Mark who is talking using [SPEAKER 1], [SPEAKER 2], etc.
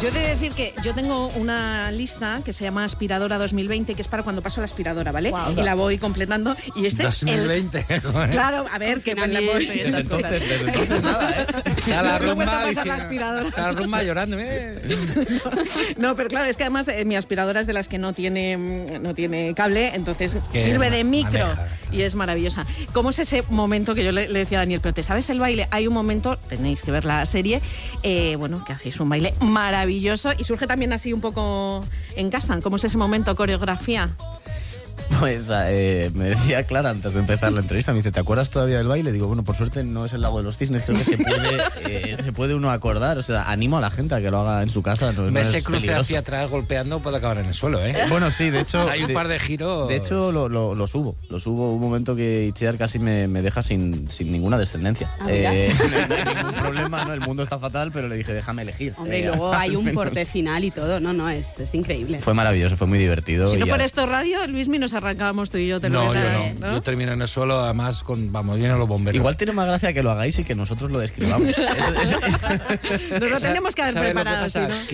[SPEAKER 1] Yo he de decir que yo tengo una lista que se llama Aspiradora 2020, que es para cuando paso la aspiradora, ¿vale?
[SPEAKER 2] Wow.
[SPEAKER 1] Y la voy completando. Y este
[SPEAKER 3] 2020.
[SPEAKER 1] es el... Claro, a ver, que me la voy...
[SPEAKER 2] Desde
[SPEAKER 3] Entonces nada, ¿eh? Está la
[SPEAKER 1] No he vuelto a
[SPEAKER 3] rumba,
[SPEAKER 1] pasar la aspiradora.
[SPEAKER 3] está la rumba llorando.
[SPEAKER 1] No, pero claro, es que además mi aspiradora es de las que no tiene cable, entonces
[SPEAKER 3] Que
[SPEAKER 1] sirve de micro
[SPEAKER 3] maneja.
[SPEAKER 1] y es maravillosa. ¿Cómo es ese momento que yo le decía a Daniel, pero te sabes el baile? Hay un momento, tenéis que ver la serie, bueno, que hacéis un baile maravilloso y surge también así un poco en casa. ¿Cómo es ese momento, coreografía?
[SPEAKER 4] Pues me decía Clara antes de empezar la entrevista, me dice, ¿te acuerdas todavía del baile? Digo, bueno, por suerte no es el Lago de los Cisnes, creo que se puede uno acordar. O sea, animo a la gente a que lo haga en su casa. No
[SPEAKER 3] Ese
[SPEAKER 4] es
[SPEAKER 3] cruce
[SPEAKER 4] peligroso.
[SPEAKER 3] hacia atrás golpeando puede acabar en el suelo, ¿eh?
[SPEAKER 4] Bueno, sí, de hecho...
[SPEAKER 3] O sea, hay un par de giros...
[SPEAKER 4] De hecho, lo subo. Un momento que Itziar casi me deja sin ninguna descendencia.
[SPEAKER 2] Ah, mira.
[SPEAKER 4] No hay ningún problema, ¿no? El mundo está fatal, pero le dije, déjame elegir.
[SPEAKER 2] Hombre, y luego hay
[SPEAKER 4] al
[SPEAKER 2] un
[SPEAKER 4] menos.
[SPEAKER 2] porte final y todo. No, es increíble.
[SPEAKER 4] Fue maravilloso, fue muy divertido.
[SPEAKER 1] Si no
[SPEAKER 4] y
[SPEAKER 1] fuera
[SPEAKER 4] ya-
[SPEAKER 1] esto radio, Luismi, nos arrancábamos tú y yo.
[SPEAKER 3] No, yo no. Yo termino en el suelo, además, vienen los bomberos.
[SPEAKER 4] Igual tiene más gracia que lo hagáis y que nosotros lo describamos.
[SPEAKER 1] Nos lo tenemos que haber
[SPEAKER 3] ¿Sabes lo que
[SPEAKER 1] preparado,
[SPEAKER 3] pasa?
[SPEAKER 1] si no...